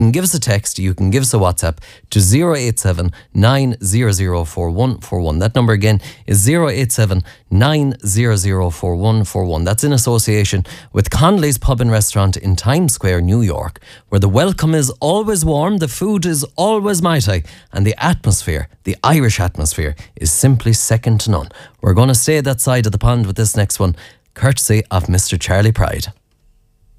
can give us a text, you can give us a WhatsApp to 087 900 4141. That number again is 087 900 4141. That's in association with Conley's Pub and Restaurant in Times Square, New York, where the welcome is always warm, the food is always mighty, and the atmosphere, the Irish atmosphere, is simply second to none. We're going to stay that side of the pond with this next one, courtesy of Mr. Charlie Pride.